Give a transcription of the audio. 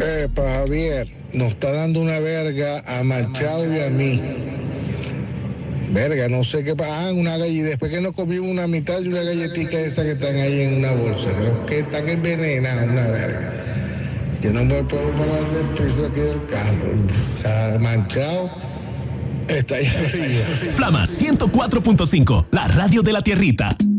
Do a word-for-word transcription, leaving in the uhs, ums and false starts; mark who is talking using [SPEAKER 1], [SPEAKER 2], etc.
[SPEAKER 1] Epa, Javier, nos está dando una verga a Machado y a mí. Verga, no sé qué pasa. Ah, una galleta. Después que nos comimos una mitad de una galletita esa que están ahí en una bolsa. Creo que están envenenadas, una verga. Yo no me puedo parar del piso aquí del carro. O sea, Manchado está ahí arriba.
[SPEAKER 2] Flama ciento cuatro punto cinco, la radio de la tierrita.